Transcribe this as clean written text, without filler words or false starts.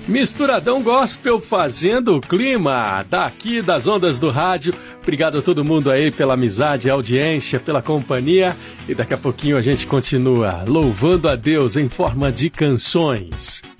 Misturadão Gospel fazendo o clima daqui das ondas do rádio. Obrigado a todo mundo aí pela amizade, audiência, pela companhia. E daqui a pouquinho a gente continua louvando a Deus em forma de canções.